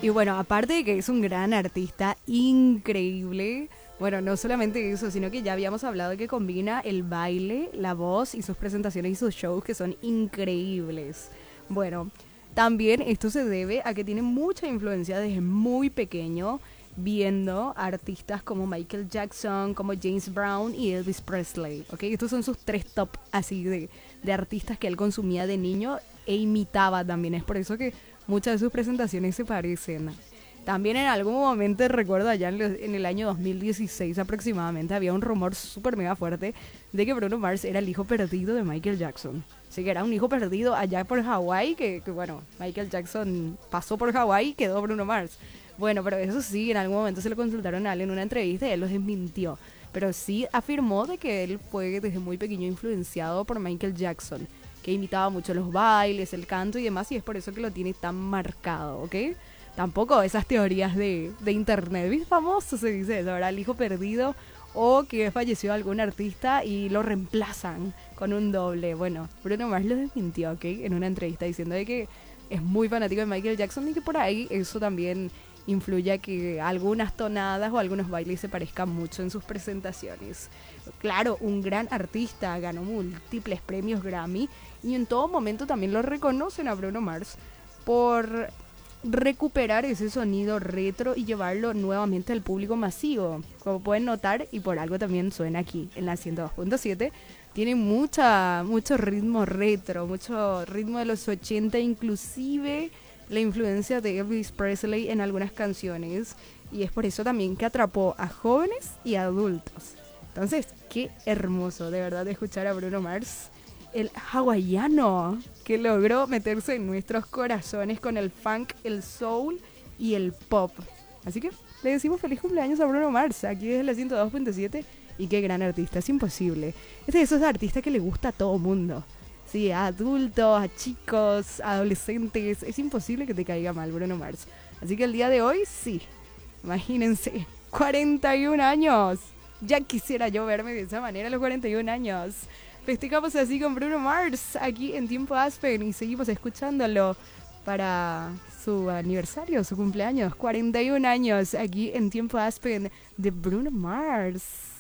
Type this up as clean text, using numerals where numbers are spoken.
Y bueno, aparte de que es un gran artista, increíble. Bueno, no solamente eso, sino que ya habíamos hablado de que combina el baile, la voz y sus presentaciones y sus shows que son increíbles. Bueno, también esto se debe a que tiene mucha influencia desde muy pequeño, viendo artistas como Michael Jackson, como James Brown y Elvis Presley. ¿Ok? Estos son sus tres top así de artistas que él consumía de niño e imitaba también. Es por eso que muchas de sus presentaciones se parecen. También en algún momento, recuerdo allá en el año 2016 aproximadamente, había un rumor súper mega fuerte de que Bruno Mars era el hijo perdido de Michael Jackson. Así que era un hijo perdido allá por Hawái, que bueno, Michael Jackson pasó por Hawái y quedó Bruno Mars. Bueno, pero eso sí, en algún momento se lo consultaron a él en una entrevista y él los desmintió. Pero sí afirmó de que él fue desde muy pequeño influenciado por Michael Jackson, que imitaba mucho los bailes, el canto y demás, y es por eso que lo tiene tan marcado, ¿ok? Tampoco esas teorías de internet, ¿viste? Famoso se dice eso, ¿verdad? El hijo perdido o que falleció algún artista y lo reemplazan con un doble. Bueno, Bruno Mars lo desmintió, ¿ok? En una entrevista diciendo de que es muy fanático de Michael Jackson y que por ahí eso también influye a que algunas tonadas o algunos bailes se parezcan mucho en sus presentaciones. Claro, un gran artista, ganó múltiples premios Grammy y en todo momento también lo reconocen a Bruno Mars por recuperar ese sonido retro y llevarlo nuevamente al público masivo. Como pueden notar, y por algo también suena aquí en la 102.7, tiene mucho ritmo retro, mucho ritmo de los 80, inclusive la influencia de Elvis Presley en algunas canciones. Y es por eso también que atrapó a jóvenes y adultos. Entonces, qué hermoso de verdad escuchar a Bruno Mars, el hawaiano, que logró meterse en nuestros corazones con el funk, el soul y el pop. Así que le decimos feliz cumpleaños a Bruno Mars, aquí desde la 102.7, y qué gran artista, es imposible. Es de esos artistas que le gusta a todo mundo. Sí, a adultos, a chicos, a adolescentes, es imposible que te caiga mal Bruno Mars. Así que el día de hoy, sí, imagínense, 41 años. Ya quisiera yo verme de esa manera a los 41 años. Festejamos así con Bruno Mars aquí en Tiempo Aspen y seguimos escuchándolo para su aniversario, su cumpleaños, 41 años aquí en Tiempo Aspen de Bruno Mars.